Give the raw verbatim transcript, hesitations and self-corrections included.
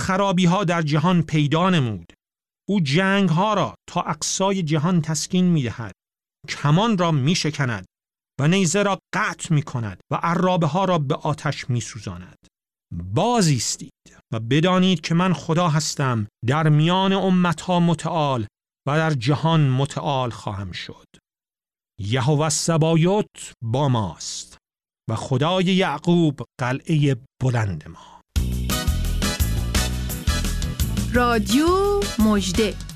خرابی ها در جهان پیدا نمود. او جنگ ها را تا اقصای جهان تسکین می دهد. کمان را می شکند و نیزه را قطع می کند و عرابه ها را به آتش می سوزاند. باز ایستید و بدانید که من خدا هستم، در میان امت ها متعال و در جهان متعال خواهم شد. یهوه السبایوت با ماست و خدای یعقوب قلعه بلند ما. رادیو مژده